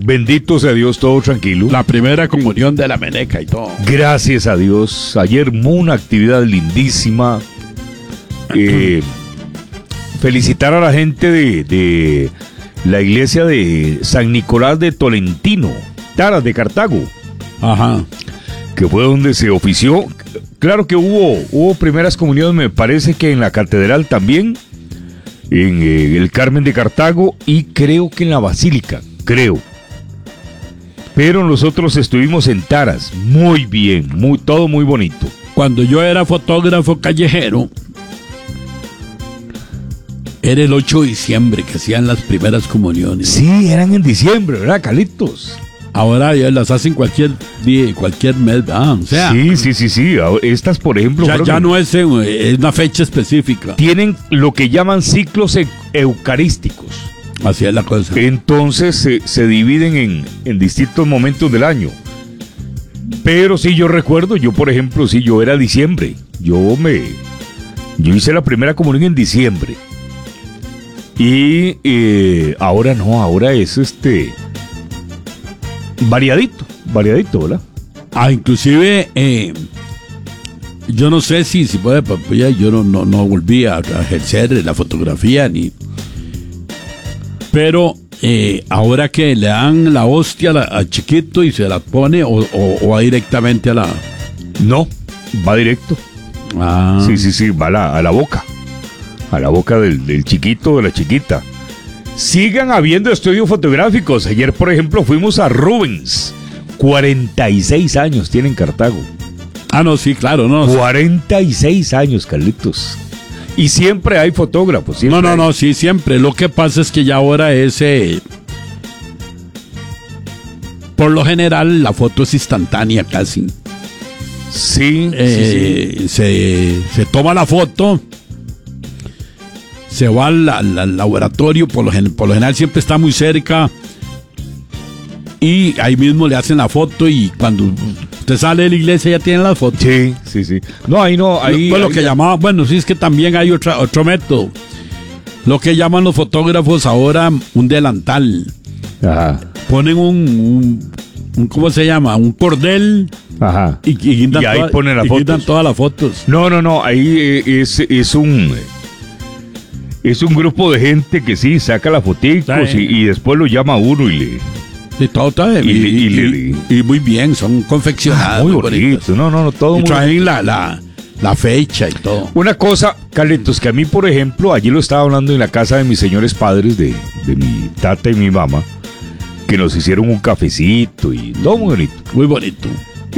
Bendito sea Dios, todo tranquilo. La primera comunión de la Meneca y todo. Gracias a Dios. Ayer una actividad lindísima. Felicitar a la gente de la iglesia de San Nicolás de Tolentino, Taras de Cartago. Ajá. Que fue donde se ofició. Claro que hubo primeras comuniones, me parece que en la catedral también, en el Carmen de Cartago, y creo que en la Basílica, creo. Pero nosotros estuvimos en Taras, muy bien, todo muy bonito. Cuando yo era fotógrafo callejero, era el 8 de diciembre que hacían las primeras comuniones. Sí, eran en diciembre, ¿verdad, Carlitos? Ahora ya las hacen cualquier día, cualquier mes, o sea. Sí. Estas, por ejemplo, ya no es una fecha específica. Tienen lo que llaman ciclos eucarísticos. Así es la cosa. Entonces se dividen en distintos momentos del año. Pero sí, yo recuerdo, por ejemplo, yo era diciembre. Yo hice la primera comunión en diciembre. Y ahora no, ahora es variadito, ¿verdad? Inclusive yo no sé si puede, yo no volví a ejercer la fotografía pero ahora que le dan la hostia al chiquito y se la pone o va directamente a la... No, va directo. Sí, va a la boca. A la boca del chiquito, de la chiquita. Sigan habiendo estudios fotográficos. Ayer, por ejemplo, fuimos a Rubens. 46 años tiene en Cartago. No, sí, claro, no. 46 años, Carlitos. Y siempre hay fotógrafos. No, sí, siempre. Lo que pasa es que ya ahora por lo general, la foto es instantánea casi. Sí. Se toma la foto, se va al laboratorio, por lo general siempre está muy cerca, y ahí mismo le hacen la foto, y cuando usted sale de la iglesia ya tiene la foto. Sí. No, ahí no. Lo que llamaban, bueno, sí, es que también hay otro método. Lo que llaman los fotógrafos ahora un delantal. Ajá. Ponen un ¿cómo se llama? Un cordel. Ajá. Y ahí ponen las fotos. quitan todas las fotos. No, ahí es un grupo de gente que sí saca las fotitos y después lo llama a uno y le... Y todo está y muy bien, son confeccionadas. Muy bonito. No, todo y muy traen la fecha y todo. Una cosa, Carlitos, que a mí, por ejemplo, allí lo estaba hablando en la casa de mis señores padres, de mi tata y mi mamá, que nos hicieron un cafecito y todo muy bonito. Muy bonito.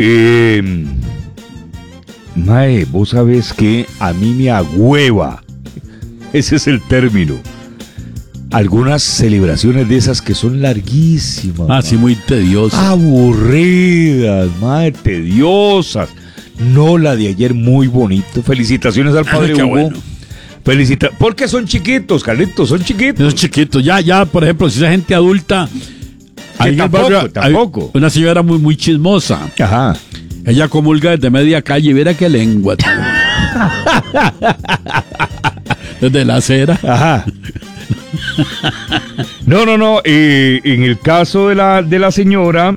Mae, vos sabés que a mí me agüeva, ese es el término, algunas celebraciones de esas que son larguísimas. Sí, muy tediosas. Aburridas, mae, tediosas. No, la de ayer muy bonito. Felicitaciones al padre Hugo. Bueno. Porque son chiquitos, Carlitos, son chiquitos. Son chiquitos. Ya, por ejemplo, si es gente adulta. Tampoco. Una señora muy chismosa. Ajá. Ella comulga desde media calle y verá qué lengua. Desde la acera. Ajá. No. En el caso de la señora.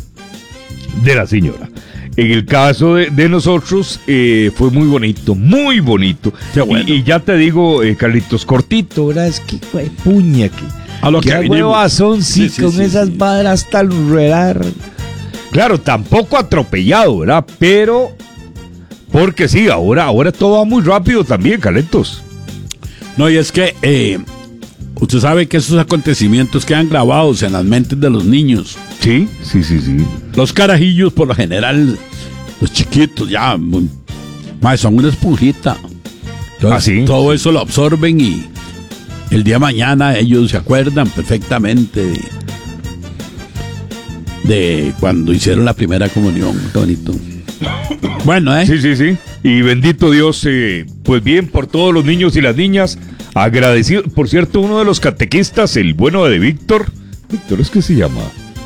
En el caso de nosotros, fue muy bonito, muy bonito. Qué bueno. Y ya te digo, Carlitos, cortito, ¿verdad? Es que puña que... A lo que huevas son, sí, con esas padras hasta el redar. Claro, tampoco atropellado, ¿verdad? Pero, porque sí, ahora todo va muy rápido también, Carlitos. No, y es que usted sabe que esos acontecimientos quedan grabados en las mentes de los niños. Sí. Los carajillos, por lo general, los chiquitos, ya, son una esponjita. Entonces, todo eso lo absorben y el día de mañana ellos se acuerdan perfectamente de cuando hicieron la primera comunión. Qué bonito. Bueno, Sí. Y bendito Dios, pues bien, por todos los niños y las niñas, agradecido. Por cierto, uno de los catequistas, el bueno de Víctor es que se llama,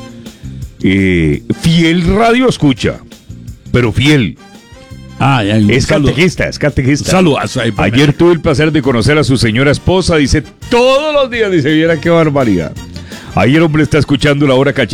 fiel radio escucha, pero fiel. Es catequista. Saludos. Ayer tuve el placer de conocer a su señora esposa, dice, todos los días, dice, viera qué barbaridad. Ayer, hombre, está escuchando la hora cachita.